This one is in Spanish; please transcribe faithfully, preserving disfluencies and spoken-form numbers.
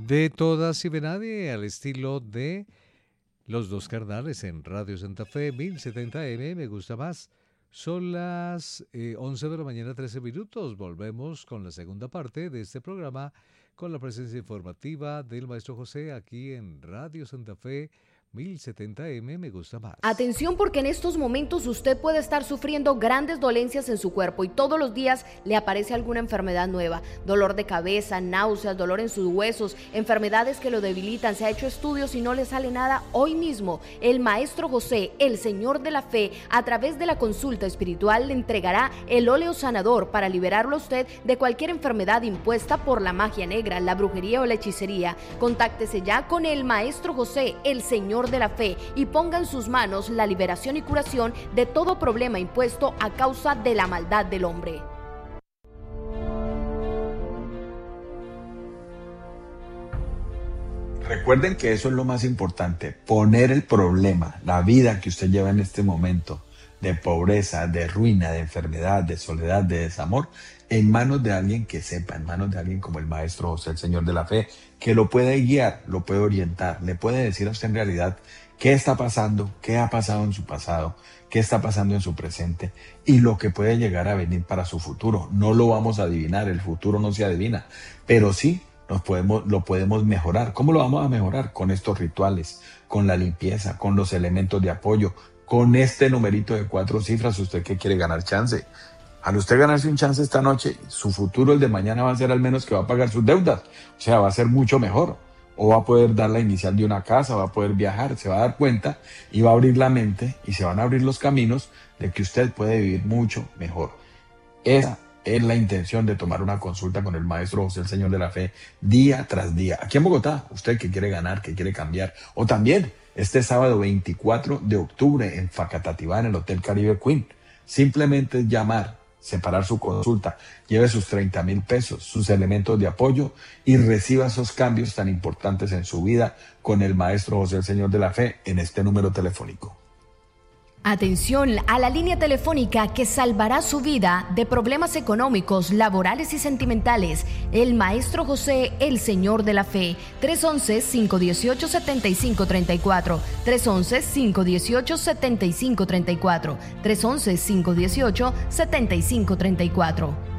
De todas y de nadie, al estilo de Los Dos Carnales en Radio Santa Fe, mil setenta eme, me gusta más. Son las eh, once de la mañana, trece minutos. Volvemos con la segunda parte de este programa, con la presencia informativa del maestro José aquí en Radio Santa Fe, mil setenta eme, me gusta más. Atención, porque en estos momentos usted puede estar sufriendo grandes dolencias en su cuerpo y todos los días le aparece alguna enfermedad nueva. Dolor de cabeza, náuseas, dolor en sus huesos, enfermedades que lo debilitan. Se ha hecho estudios y no le sale nada. Hoy mismo, el maestro José, el Señor de la Fe, a través de la consulta espiritual le entregará el óleo sanador para liberarlo a usted de cualquier enfermedad impuesta por la magia negra, la brujería o la hechicería. Contáctese ya con el maestro José, el Señor de la Fe, y ponga en sus manos la liberación y curación de todo problema impuesto a causa de la maldad del hombre. Recuerden que eso es lo más importante, poner el problema, la vida que usted lleva en este momento, de pobreza, de ruina, de enfermedad, de soledad, de desamor, en manos de alguien que sepa, en manos de alguien como el maestro José, el Señor de la Fe, que lo puede guiar, lo puede orientar, le puede decir a usted en realidad qué está pasando, qué ha pasado en su pasado, qué está pasando en su presente y lo que puede llegar a venir para su futuro. No lo vamos a adivinar, el futuro no se adivina, pero sí nos podemos, lo podemos mejorar. ¿Cómo lo vamos a mejorar? Con estos rituales, con la limpieza, con los elementos de apoyo, con este numerito de cuatro cifras. ¿Usted qué quiere ganar chance? Al usted ganarse un chance esta noche, su futuro, el de mañana, va a ser al menos que va a pagar sus deudas. O sea, va a ser mucho mejor. O va a poder dar la inicial de una casa, va a poder viajar, se va a dar cuenta y va a abrir la mente y se van a abrir los caminos de que usted puede vivir mucho mejor. Esa es la intención de tomar una consulta con el maestro José, el Señor de la Fe, día tras día. Aquí en Bogotá, usted que quiere ganar, que quiere cambiar, o también este sábado veinticuatro de octubre en Facatativá, en el Hotel Caribe Queen. Simplemente es llamar, separar su consulta, lleve sus treinta mil pesos, sus elementos de apoyo y reciba esos cambios tan importantes en su vida con el maestro José, el Señor de la Fe, en este número telefónico. Atención a la línea telefónica que salvará su vida de problemas económicos, laborales y sentimentales. El maestro José, el Señor de la Fe. tres once, cinco dieciocho, setenta y cinco treinta y cuatro. tres once, cinco dieciocho, setenta y cinco treinta y cuatro. tres once, cinco dieciocho, setenta y cinco treinta y cuatro.